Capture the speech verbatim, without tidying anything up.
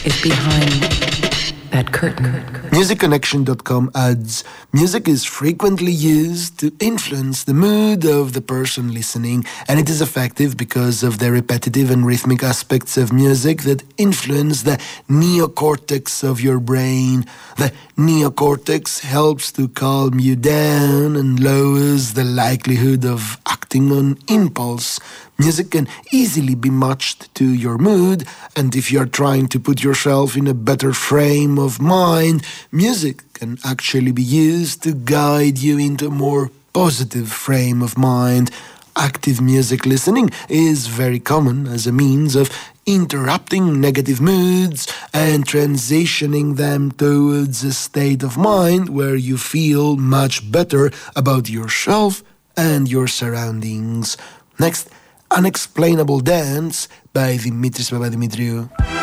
is behind that curtain. music connection dot com adds, music is frequently used to influence the mood of the person listening, and it is effective because of the repetitive and rhythmic aspects of music that influence the neocortex of your brain. The neocortex helps to calm you down and lowers the likelihood of acting on impulse. Music can easily be matched to your mood, and if you're trying to put yourself in a better frame of mind, music can actually be used to guide you into a more positive frame of mind. Active music listening is very common as a means of interrupting negative moods and transitioning them towards a state of mind where you feel much better about yourself and your surroundings. Next, Unexplainable Dance by Dimitris Papadimitriou.